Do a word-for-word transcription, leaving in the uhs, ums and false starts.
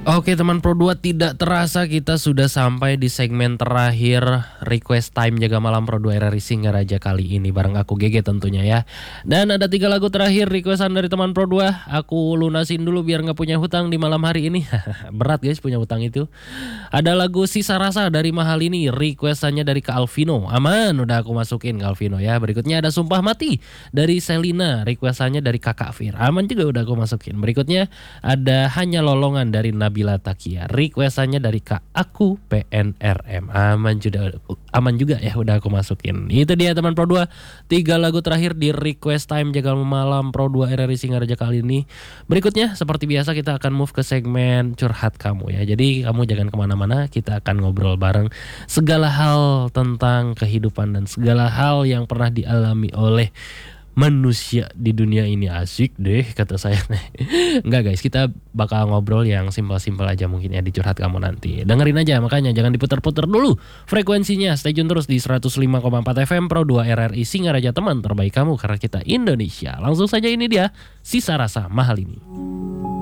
Oke teman Pro dua, tidak terasa kita sudah sampai di segmen terakhir Request Time Jaga Malam Pro dua R R I Singaraja kali ini bareng aku G G tentunya ya. Dan ada tiga lagu terakhir requestan dari teman Pro dua. Aku lunasin dulu biar gak punya hutang di malam hari ini. Berat guys punya hutang itu. Ada lagu Sisa Rasa dari Mahal ini, requestannya dari Kak Alvino. Aman, udah aku masukin Kak Alvino ya. Berikutnya ada Sumpah Mati dari Selina, requestannya dari Kakak Fir. Aman juga udah aku masukin. Berikutnya ada Hanya Lolongan dari Nabila Takia, requestannya dari Kak Aku P N R M. Aman juga, aman juga ya udah aku masukin. Itu dia teman Pro dua, tiga lagu terakhir di Request Time Jaga Malam Pro dua R R I Singaraja kali ini. Berikutnya seperti biasa kita akan move ke segmen Curhat Kamu ya. Jadi kamu jangan kemana-mana, kita akan ngobrol bareng segala hal tentang kehidupan dan segala hal yang pernah dialami oleh manusia di dunia ini. Asik deh kata saya. Enggak guys, kita bakal ngobrol yang simpel-simpel aja mungkin ya di Curhat Kamu nanti. Dengerin aja, makanya jangan diputer-puter dulu frekuensinya. Stay tune terus di seratus lima koma empat F M Pro dua R R I Singaraja, teman terbaik kamu karena kita Indonesia. Langsung saja ini dia Sisa Rasa Mahal ini.